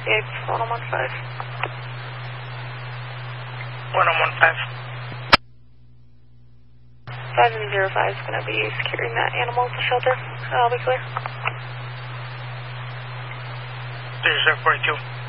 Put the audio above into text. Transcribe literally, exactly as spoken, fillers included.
It's one oh one five. one oh one five. five zero five is going to be securing that animal to shelter. I'll be clear. zero zero four two.